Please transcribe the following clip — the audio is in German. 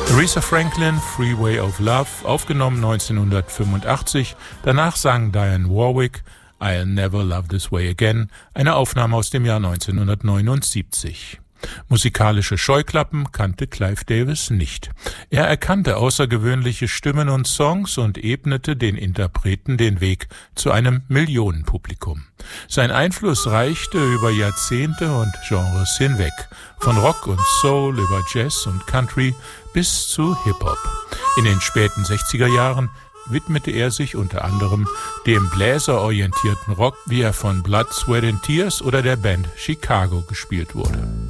Aretha Franklin, Freeway of Love, aufgenommen 1985. Danach sang Dionne Warwick I'll Never Love This Way Again, eine Aufnahme aus dem Jahr 1979. Musikalische Scheuklappen kannte Clive Davis nicht. Er erkannte außergewöhnliche Stimmen und Songs und ebnete den Interpreten den Weg zu einem Millionenpublikum. Sein Einfluss reichte über Jahrzehnte und Genres hinweg, von Rock und Soul über Jazz und Country bis zu Hip-Hop. In den späten 60er Jahren widmete er sich unter anderem dem bläserorientierten Rock, wie er von Blood, Sweat and Tears oder der Band Chicago gespielt wurde.